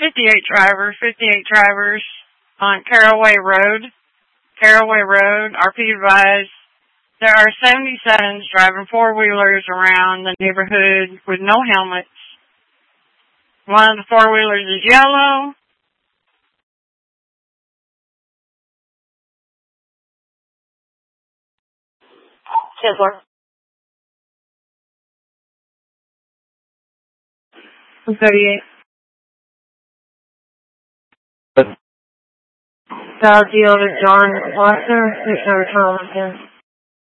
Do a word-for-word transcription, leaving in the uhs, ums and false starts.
fifty-eight drivers, fifty-eight drivers on Caraway Road. Caraway Road, R P advised there are seventy-sevens driving four-wheelers around the neighborhood with no helmets. One of the four-wheelers is yellow. Chisler. thirty-eight. South Field, John Foster, six hundred Thomas.